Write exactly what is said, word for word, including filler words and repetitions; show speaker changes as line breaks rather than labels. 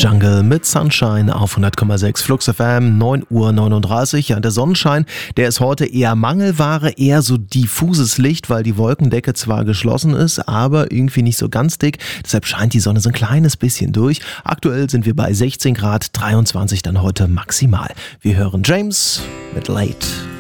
Jungle mit Sunshine auf hundert Komma sechs Flux F M, neun Uhr neununddreißig. Ja, der Sonnenschein, der ist heute eher Mangelware, eher so diffuses Licht, weil die Wolkendecke zwar geschlossen ist, aber irgendwie nicht so ganz dick. Deshalb scheint die Sonne so ein kleines bisschen durch. Aktuell sind wir bei sechzehn Grad, dreiundzwanzig dann heute maximal. Wir hören James mit Late.